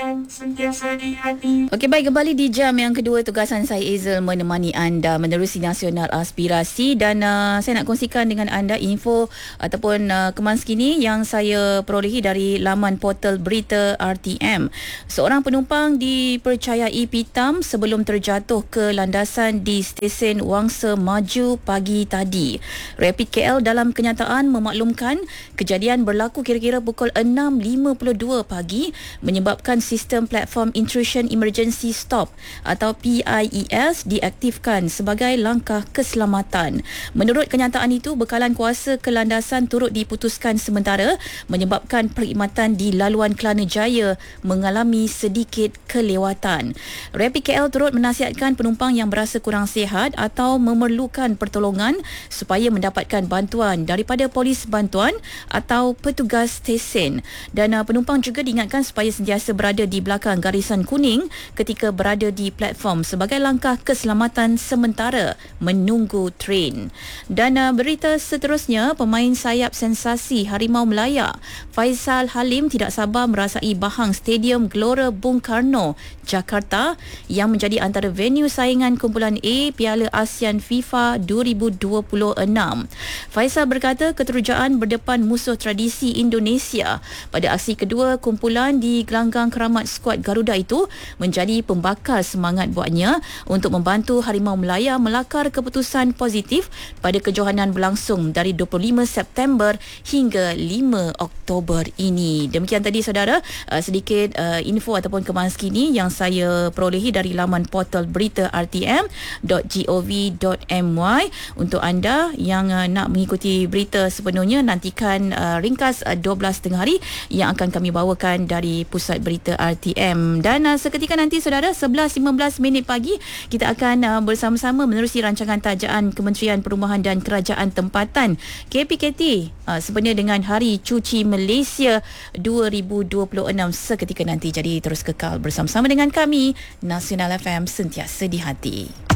FM, sentiasa di hati. Okey, baik, kembali di jam yang kedua tugasan saya Hazel menemani anda menerusi Nasional Aspirasi, dan saya nak kongsikan dengan anda info ataupun kemas kini yang saya perolehi dari laman portal berita RTM. Seorang penumpang dipercayai pitam sebelum terjatuh ke landasan di stesen Wangsa Maju pagi tadi. Rapid KL dalam kenyataan memaklumkan kejadian berlaku kira-kira pukul 6.52 pagi menyebabkan sistem platform intrusion emergency stop atau PIES diaktifkan sebagai langkah keselamatan. Menurut kenyataan itu, bekalan kuasa ke landasan turut diputuskan sementara menyebabkan perkhidmatan di laluan Kelana Jaya mengalami sedikit kelewatan. Rapid KL turut menasihatkan penumpang yang berasa kurang sihat atau memerlukan pertolongan supaya mendapatkan bantuan daripada polis bantuan atau petugas stesen. Dan penumpang juga diingatkan supaya sentiasa berada di belakang garisan kuning ketika berada di platform sebagai langkah keselamatan sementara menunggu train. Dan berita seterusnya, pemain sayap sensasi Harimau Melaya Faisal Halim tidak sabar merasai bahang Stadium Gelora Bung Karno, Jakarta yang menjadi antara venue saingan kumpulan A Piala ASEAN FIFA 2026. Faisal berkata keterujaan berdepan musuh tradisi Indonesia pada aksi kedua kumpulan di gelanggang keramat skuad Garuda itu menjadi pembakar semangat buatnya untuk membantu Harimau Melaya melakar keputusan positif pada kejohanan berlangsung dari 25 September hingga 5 Oktober ini. Demikian tadi saudara sedikit info ataupun kemas kini yang saya perolehi dari laman portal berita rtm.gov.my. Untuk anda yang nak mengikuti berita sepenuhnya, nantikan ringkas 12 tengah hari yang akan kami bawakan dari pusat berita RTM. Dan seketika nanti saudara 11.15 minit pagi kita akan bersama-sama menerusi rancangan tajaan Kementerian Perumahan dan Kerajaan Tempatan KPKT sebenarnya dengan Hari Cuci Malaysia 2026 seketika nanti. Jadi terus kekal bersama-sama dengan kami, Nasional FM, sentiasa di hati.